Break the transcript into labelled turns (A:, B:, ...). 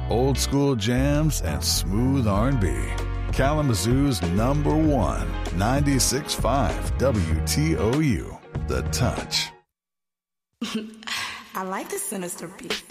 A: old school jams, and smooth R&B. Kalamazoo's number one, 96.5 WTOU, The Touch.
B: I like the sinister beat.